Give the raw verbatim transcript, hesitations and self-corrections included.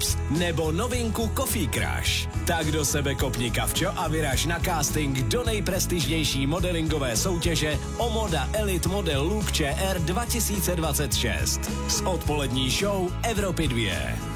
Jacobs nebo novinku Coffee Crush. Tak do sebe kopni kavčo a vyraž na casting do nejprestižnější modelingové soutěže Omoda Elite Model Look ČR dva tisíce dvacet šest s odpolední show Evropy dva.